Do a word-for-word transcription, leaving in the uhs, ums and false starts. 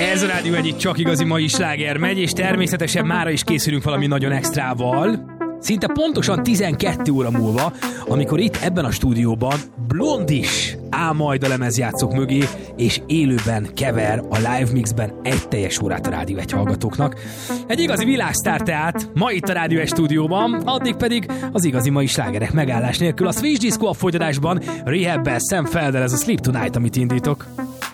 Ez a Rádió egyik csak igazi mai sláger megy, és természetesen mára is készülünk valami nagyon extrával. Szinte pontosan tizenkét óra múlva, amikor itt ebben a stúdióban Blondis áll majd a lemezjátszók mögé, és élőben kever a live mixben egy teljes órát a Rádió egy hallgatóknak. Egy igazi világsztár tehát, ma itt a Rádió egy stúdióban, addig pedig az igazi mai slágerek megállás nélkül a Switch Disco a folytatásban, Rehab-bel, Sam Felder, ez a Sleep Tonight, amit indítok.